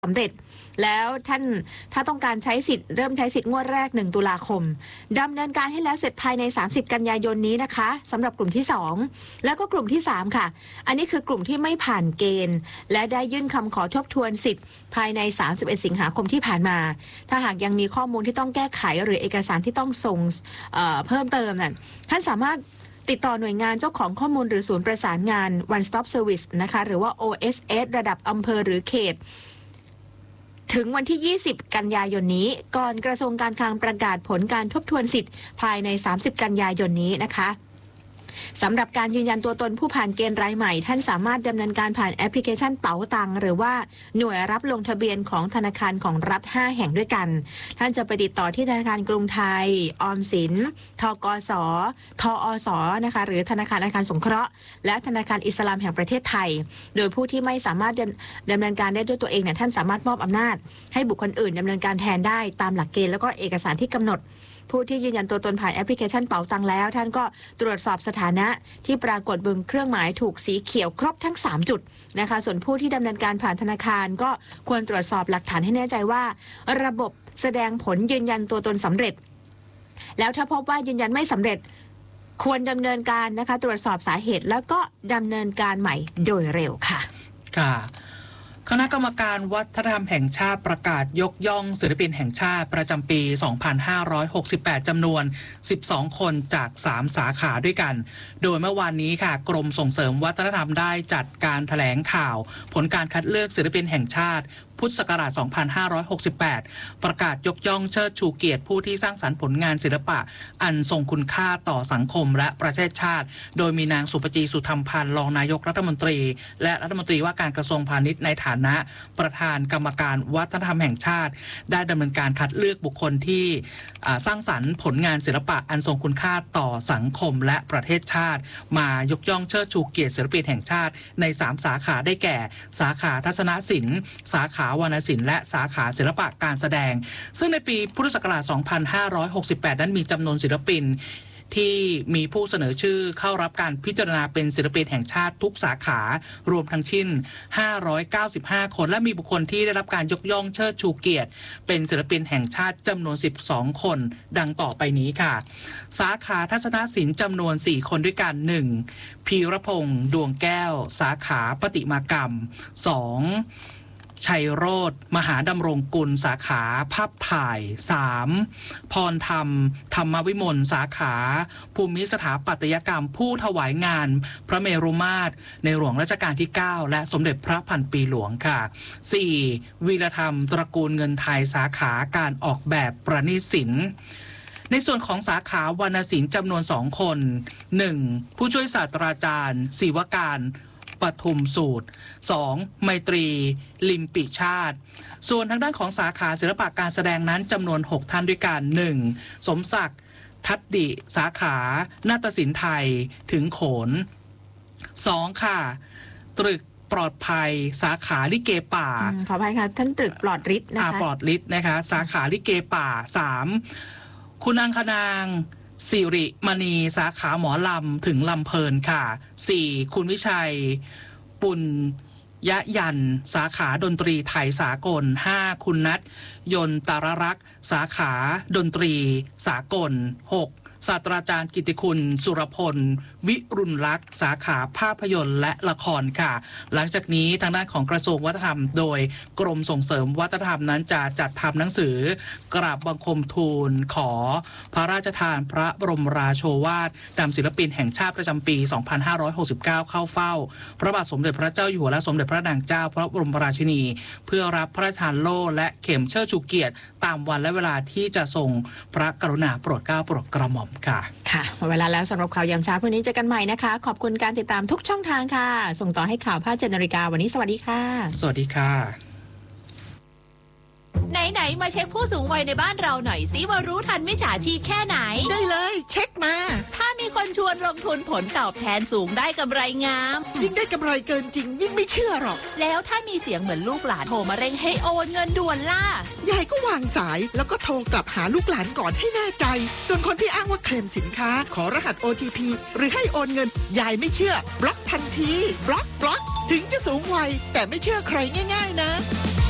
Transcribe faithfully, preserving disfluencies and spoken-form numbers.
สำเร็จแล้วท่านถ้าต้องการใช้สิทธิ์เริ่มใช้สิทธิ์งวดแรกหนึ่งตุลาคมดำเนินการให้แล้วเสร็จภายในสามสิบกันยายนนี้นะคะสำหรับกลุ่มที่สองแล้วก็กลุ่มที่สามค่ะอันนี้คือกลุ่มที่ไม่ผ่านเกณฑ์และได้ยื่นคำขอทบทวนสิทธิ์ภายในสามสิบเอ็ดสิงหาคมที่ผ่านมาถ้าหากยังมีข้อมูลที่ต้องแก้ไขหรือเอกสารที่ต้องส่งเอ่อเพิ่มเติมนั่นท่านสามารถติดต่อหน่วยงานเจ้าของข้อมูลหรือศูนย์ประสานงาน One Stop Service นะคะหรือว่า โอ เอส เอส ระดับอำเภอหรือเขตถึงวันที่ยี่สิบกันยายนนี้ก่อนกระทรวงการคลังประกาศผลการทบทวนสิทธิ์ภายในสามสิบกันยายนนี้นะคะสำหรับการยืนยันตัวตนผู้ผ่านเกณฑ์รายใหม่ท่านสามารถดำเนินการผ่านแอปพลิเคชันเป๋าตังหรือว่าหน่วยรับลงทะเบียนของธนาคารของรัฐห้าแห่งด้วยกันท่านจะไปติดต่อที่ธนาคารกรุงไทยออมสินธกสทอสนะคะหรือธนาคารอาคารสงเคราะห์และธนาคารอิสลามแห่งประเทศไทยโดยผู้ที่ไม่สามารถดำเนินการได้ด้วยตัวเองเนี่ยท่านสามารถมอบอำนาจให้บุคคลอื่นดำเนินการแทนได้ตามหลักเกณฑ์แล้วก็เอกสารที่กำหนดผู้ที่ยืนยันตัวตนผ่านแอปพลิเคชันเป๋าตังแล้วท่านก็ตรวจสอบสถานะที่ปรากฏบนเครื่องหมายถูกสีเขียวครบทั้งสามจุดนะคะส่วนผู้ที่ดำเนินการผ่านธนาคารก็ควรตรวจสอบหลักฐานให้แน่ใจว่าระบบแสดงผลยืนยันตัวตนสำเร็จแล้วถ้าพบว่ายืนยันไม่สำเร็จควรดำเนินการนะคะตรวจสอบสาเหตุแล้วก็ดำเนินการใหม่โดยเร็วค่ะค่ะคณะกรรมการวัฒนธรรมแห่งชาติประกาศยกย่องศิลปินแห่งชาติประจำปี สองพันห้าร้อยหกสิบแปด จำนวน สิบสอง คนจาก สาม สาขาด้วยกันโดยเมื่อวานนี้ค่ะกรมส่งเสริมวัฒนธรรมได้จัดการแถลงข่าวผลการคัดเลือกศิลปินแห่งชาติพุทธศักราช สองพันห้าร้อยหกสิบแปด ประกาศยกย่องเชิดชูเกียรติผู้ที่สร้างสรรค์ผลงานศิลปะอันทรงคุณค่าต่อสังคมและประเทศชาติโดยมีนางสุปจีสุธรรมพันธ์รองนายกรัฐมนตรีและรัฐมนตรีว่าการกระทรวงพาณิชย์ในฐานะประธานกรรมการวัฒนธรรมแห่งชาติได้ดำเนินการคัดเลือกบุคคลที่สร้างสรรค์ผลงานศิลปะอันทรงคุณค่าต่อสังคมและประเทศชาติมายกย่องเชิดชูเกียรติศิลปินแห่งชาติในสามสาขาได้แก่สาขาทัศนศิลป์สาขาวรรณศิลป์และสาขาศิลปะการแสดงซึ่งในปีพุทธศักราช สองพันห้าร้อยหกสิบแปด นั้นมีจำนวนศิลปินที่มีผู้เสนอชื่อเข้ารับการพิจารณาเป็นศิลปินแห่งชาติทุกสาขารวมทั้งสิ้นห้าร้อยเก้าสิบห้าคนและมีบุคคลที่ได้รับการยกย่องเชิดชูเกียรติเป็นศิลปินแห่งชาติจำนวนสิบสองคนดังต่อไปนี้ค่ะสาขาทัศนศิลป์จำนวนสี่คนด้วยกัน หนึ่ง พีรพงษ์ดวงแก้วสาขาประติมากรรม สองชัยโรจน์มหาดำรงกุลสาขาภาพถ่าย สาม พรธรรมธรรมวิมลสาขาภูมิสถาปัตยกรรมผู้ถวายงานพระเมรุมาตรในหลวงรัชกาลที่เก้าและสมเด็จพระพันปีหลวงค่ะ สี่ วีรธรรมตระกูลเงินไทยสาขาการออกแบบประณีตศิลป์ในส่วนของสาขาวรรณศิลป์จำนวนสองคน หนึ่ง ผู้ช่วยศาสตราจารย์ศิวการปทุมสูตร สอง ไมตรีลิมปิชาติส่วนทางด้านของสาขาศิลปะการแสดงนั้นจำนวนหกท่านด้วยกัน หนึ่ง สมศักดิ์ทัดดิสาขานาฏศิลป์ไทยถึงโขน สอง ค่ะตรึกปลอดภัยสาขาลิเกป่าขออภัยค่ะท่านตรึกปลอดฤทธิ์นะคะปลอดฤทธิ์นะคะสาขาลิเกป่า สาม คุณอังคนางสิริมณีสาขาหมอลำถึงลำเพลินค่ะ สี่ คุณวิชัยปุณยยันสาขาดนตรีไทยสากล ห้า คุณนัทยนตรรักษ์สาขาดนตรีสากล หก ศาสตราจารย์กิติคุณสุรพลวิรุณลักษณ์สาขาภาพยนตร์และละครค่ะหลังจากนี้ทางด้านของกระทรวงวัฒนธรรมโดยกรมส่งเสริมวัฒนธรรมนั้นจะจัดทำหนังสือกราบบังคมทูลขอพระราชทานพระบรมราโชวาทนำศิลปินแห่งชาติประจำปี สองพันห้าร้อยหกสิบเก้า เข้าเฝ้าพระบาทสมเด็จพระเจ้าอยู่หัวและสมเด็จพระนางเจ้าพระบรมราชินีเพื่อรับพระราชทานโล่และเข็มเชิดชูเกียรติตามวันและเวลาที่จะทรงพระกรุณาโปรดเกล้าโปรดกระหม่อมค่ะค่ะหมดเวลาแล้วสำหรับข่าวยามเช้าพรุ่งนี้เจอกันใหม่นะคะขอบคุณการติดตามทุกช่องทางค่ะส่งต่อให้ข่าวภาคเจ็ดนาฬิกาวันนี้สวัสดีค่ะสวัสดีค่ะไหนๆมาเช็คผู้สูงวัยในบ้านเราหน่อยสิว่ารู้ทันมิจฉาชีพแค่ไหนได้เลยเช็คมาถ้ามีคนชวนลงทุนผลตอบแทนสูงได้กำไรงามยิ่งได้กำไรเกินจริงยิ่งไม่เชื่อหรอกแล้วถ้ามีเสียงเหมือนลูกหลานโทรมาเร่งให้โอนเงินด่วนล่ะยายก็วางสายแล้วก็โทรกลับหาลูกหลานก่อนให้แน่ใจส่วนคนที่อ้างว่าเคลมสินค้าขอรหัส โอ ที พี หรือให้โอนเงินยายไม่เชื่อบล็อกทันทีบล็อกบล็อกถึงจะสูงวัยแต่ไม่เชื่อใครง่ายๆนะ